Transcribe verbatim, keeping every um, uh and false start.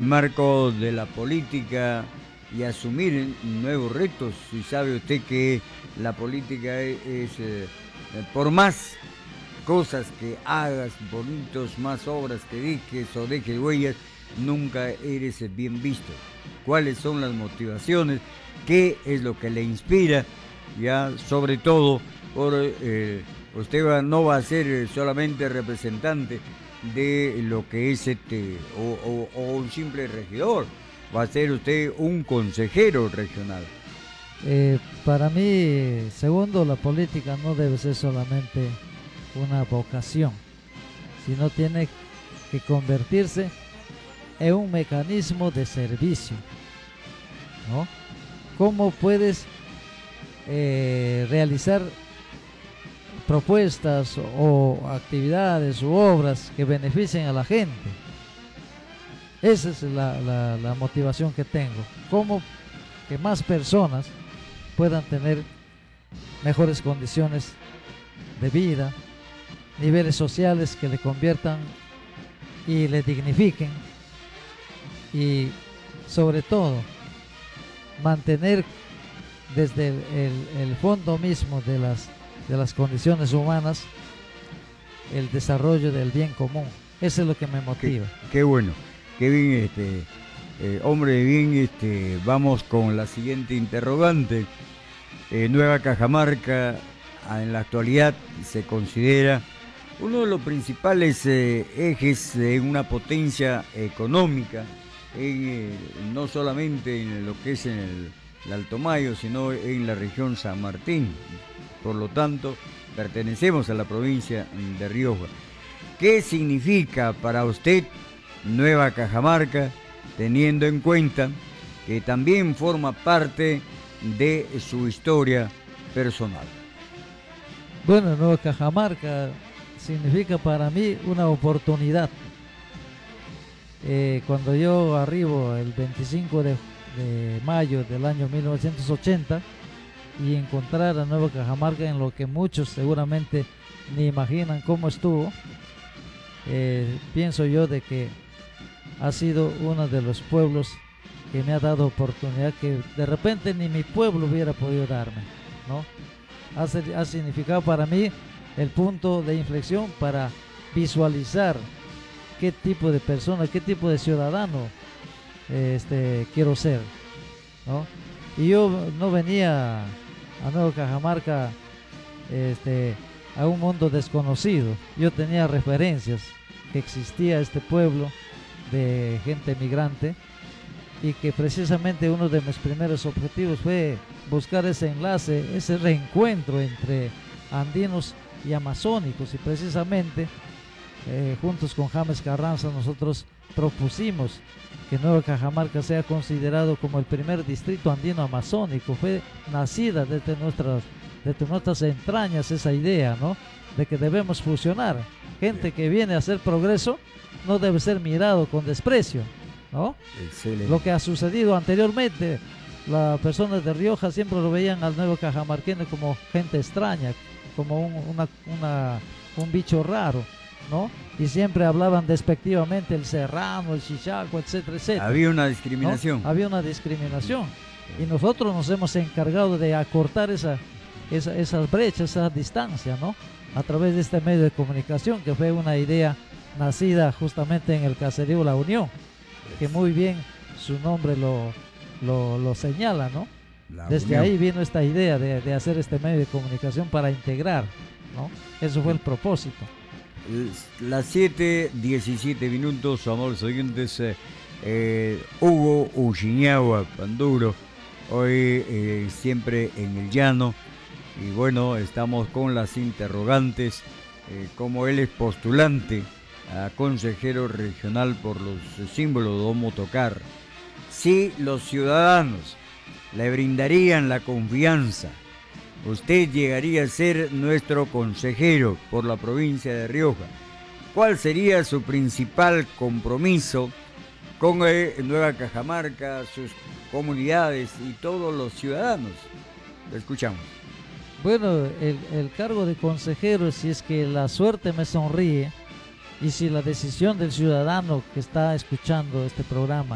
marco de la política y asumir nuevos retos. Y sabe usted que la política es, es eh, por más cosas que hagas, bonitos, más obras que dejes o dejes huellas, nunca eres bien visto. ¿Cuáles son las motivaciones? ¿Qué es lo que le inspira? Ya, sobre todo, por, eh, usted va, no va a ser solamente representante de lo que es este, o, o, o un simple regidor, va a ser usted un consejero regional. Eh, para mí, segundo, la política no debe ser solamente una vocación, sino tiene que convertirse en un mecanismo de servicio, ¿no? ¿Cómo puedes eh, realizar propuestas o actividades u obras que beneficien a la gente? Esa es la, la, la motivación que tengo. Cómo que más personas puedan tener mejores condiciones de vida, niveles sociales que le conviertan y le dignifiquen, y sobre todo mantener desde el, el, el fondo mismo de las, de las condiciones humanas el desarrollo del bien común. Eso es lo que me motiva. Qué, qué bueno, qué bien, este, eh, hombre, bien, este, vamos con la siguiente interrogante. Eh, Nueva Cajamarca en la actualidad se considera uno de los principales eh, ejes de una potencia económica, en, eh, no solamente en lo que es en el, el Alto Mayo, sino en la región San Martín. Por lo tanto, pertenecemos a la provincia de Rioja. ¿Qué significa para usted Nueva Cajamarca, teniendo en cuenta que también forma parte de su historia personal? Bueno, Nueva Cajamarca significa para mí una oportunidad. Eh, cuando yo arribo el veinticinco de, de mayo del año mil novecientos ochenta y encontrar a Nueva Cajamarca en lo que muchos seguramente ni imaginan cómo estuvo, eh, pienso yo de que ha sido uno de los pueblos que me ha dado oportunidad que de repente ni mi pueblo hubiera podido darme, ¿no? Ha, ha significado para mí el punto de inflexión para visualizar qué tipo de persona, qué tipo de ciudadano este, quiero ser, ¿no? Y yo no venía a Nueva Cajamarca este, a un mundo desconocido. Yo tenía referencias que existía este pueblo de gente migrante, y que precisamente uno de mis primeros objetivos fue buscar ese enlace, ese reencuentro entre andinos y amazónicos, y precisamente eh, juntos con James Carranza nosotros propusimos que Nueva Cajamarca sea considerado como el primer distrito andino amazónico. Fue nacida desde nuestras, desde nuestras entrañas esa idea, ¿no?, de que debemos fusionar. Gente que viene a hacer progreso no debe ser mirado con desprecio, ¿no? Excelente. Lo que ha sucedido anteriormente, las personas de Rioja siempre lo veían al nuevo cajamarqueño como gente extraña, como un, una, una, un bicho raro, ¿no? Y siempre hablaban despectivamente el serrano, el chichaco, etcétera, etcétera. Había una discriminación. ¿No? Había una discriminación. Y nosotros nos hemos encargado de acortar esa, esa, esas brechas, esa distancia, ¿no?, a través de este medio de comunicación, que fue una idea nacida justamente en el caserío La Unión, que muy bien su nombre lo, lo, lo señala, ¿no? La Desde Unión. Ahí vino esta idea de, de hacer este medio de comunicación para integrar, ¿no? Eso fue el propósito. Las siete diecisiete minutos, amables oyentes, eh, eh, Hugo Uchiñahua Panduro, hoy eh, siempre en el llano, y bueno, estamos con las interrogantes, eh, como él es postulante a consejero regional por los símbolos de Domo Tocar. Si los ciudadanos le brindarían la confianza, usted llegaría a ser nuestro consejero por la provincia de Rioja. ¿Cuál sería su principal compromiso con eh, Nueva Cajamarca, sus comunidades y todos los ciudadanos? Lo escuchamos. Bueno, el, el cargo de consejero, si es que la suerte me sonríe, y si la decisión del ciudadano que está escuchando este programa